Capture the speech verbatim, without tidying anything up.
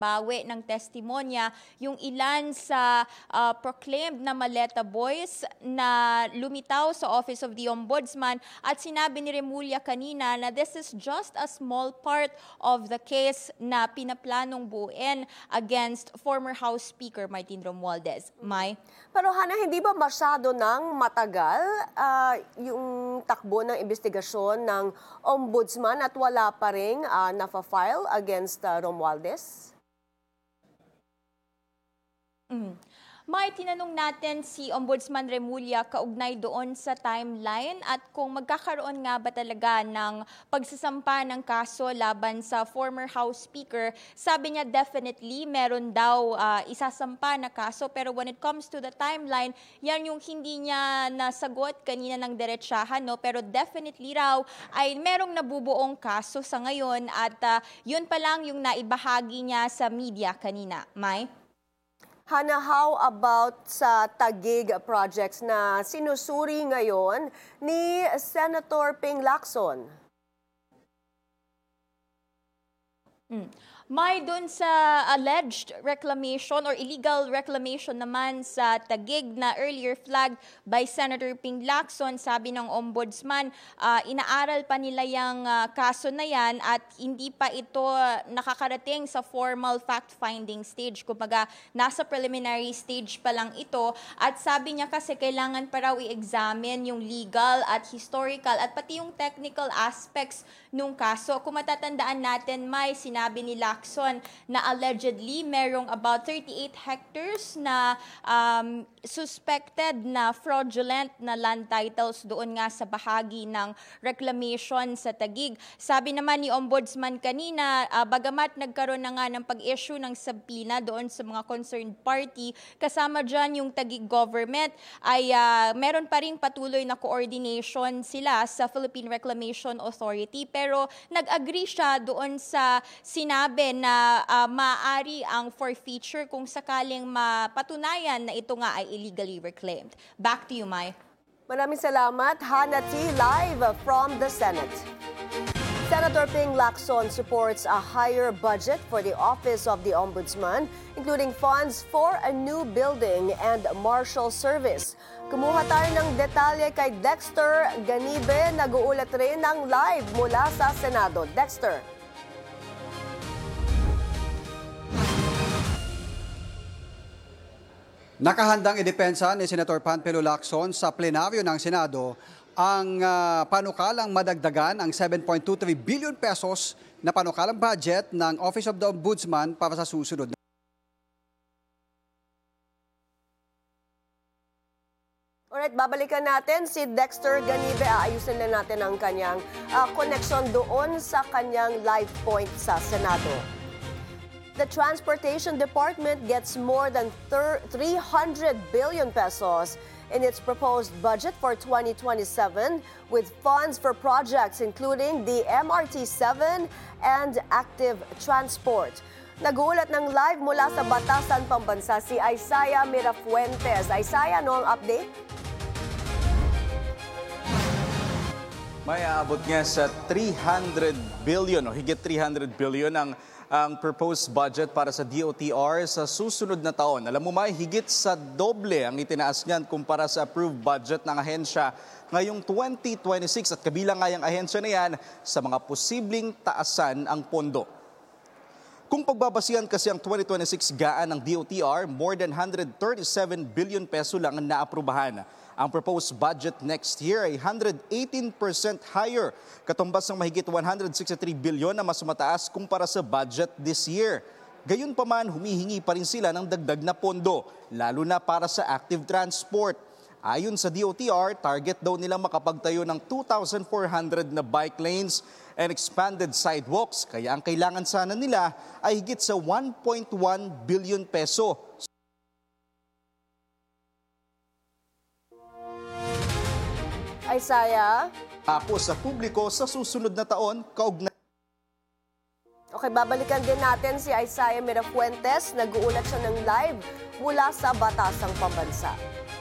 bawi ng testimonya yung ilan sa uh, proclaimed na Maleta Boys na lumitaw sa Office of the Ombudsman at sinabi ni Remulla kanina na this is just a small part of the case na pinaplanong buuin against former House Speaker Martin Romualdez. May? Pero Hana, hindi ba masyado nang matagal uh, yung takbo ng investigasyon ng Ombudsman at wala pa rin uh, nafa-file against uh, Romualdez? Mm. May tinanong natin si Ombudsman Remulla kaugnay doon sa timeline at kung magkakaroon nga ba talaga ng pagsasampa ng kaso laban sa former House Speaker. Sabi niya definitely meron daw uh, isasampa na kaso, pero when it comes to the timeline, yan yung hindi niya nasagot kanina ng diretsahan, no? Pero definitely raw ay merong nabubuong kaso sa ngayon at uh, yun pa lang yung naibahagi niya sa media kanina. May? Hana, how about sa Taguig projects na sinusuri ngayon ni Senator Ping Lacson? Mm. May dun sa alleged reclamation or illegal reclamation naman sa Taguig na earlier flagged by Senator Ping Lacson, sabi ng Ombudsman, uh, inaaral pa nila yung uh, kaso na yan at hindi pa ito nakakarating sa formal fact-finding stage. Kumbaga, nasa preliminary stage pa lang ito at sabi niya kasi kailangan pa raw i-examine yung legal at historical at pati yung technical aspects nung kaso. Kung matatandaan natin, may sinabi ni Lacson na allegedly merong about thirty-eight hectares na um, suspected na fraudulent na land titles doon nga sa bahagi ng reclamation sa Taguig. Sabi naman ni Ombudsman kanina, uh, bagamat nagkaroon na nga ng pag-issue ng subpoena doon sa mga concerned party, kasama dyan yung Taguig government, ay uh, meron pa ring patuloy na coordination sila sa Philippine Reclamation Authority. Pero nag-agree siya doon sa sinabi na uh, maaari ang forfeiture kung sakaling mapatunayan na ito nga ay illegally reclaimed. Back to you, Mai. Maraming salamat, Hana T. Live from the Senate. Senator Ping Lacson supports a higher budget for the Office of the Ombudsman, including funds for a new building and marshal service. Kumuha tayo ng detalye kay Dexter Ganibe, nag-uulat rin ng live mula sa Senado. Dexter. Nakahandang idepensa ni Senator Panfilo Lacson sa plenaryo ng Senado ang uh, panukalang madagdagan ang seven point two three billion pesos na panukalang budget ng Office of the Ombudsman para sa susunod na. Alright, babalikan natin si Dexter Ganibe. Aayusin na natin ang kanyang uh, connection doon sa kanyang live point sa Senado. The Transportation Department gets more than three hundred billion pesos in its proposed budget for twenty twenty-seven with funds for projects including the M R T seven and active transport. Nag-uulat ng live mula sa Batasan, Pambansa si Isaiah Mirafuentes. Isaiah, ano ang update? May aabot nga sa three hundred billion o higit three hundred billion ang ang proposed budget para sa D O T R sa susunod na taon. Alam mo, may higit sa doble ang itinaas niyan kumpara sa approved budget ng ahensya ngayong twenty twenty-six at kabilang nga yung ahensya na yan sa mga posibleng taasan ang pondo. Kung pagbabasihan kasi ang twenty twenty-six gaan ng D O T R, more than one hundred thirty-seven billion peso lang ang naaprubahan. Ang proposed budget next year ay one hundred eighteen percent higher, katumbas ng mahigit one hundred sixty-three billion na mas mataas kumpara sa budget this year. Gayunpaman, humihingi pa rin sila ng dagdag na pondo, lalo na para sa active transport. Ayon sa D O T R, target daw nilang makapagtayo ng two thousand four hundred na bike lanes and expanded sidewalks, kaya ang kailangan sana nila ay higit sa one point one billion peso. Isaiah? Ako sa publiko sa susunod na taon, kaugnay. Okay, babalikan din natin si Isaiah Mirafuentes. Nag-uulat siya ng live mula sa Batasang Pambansa.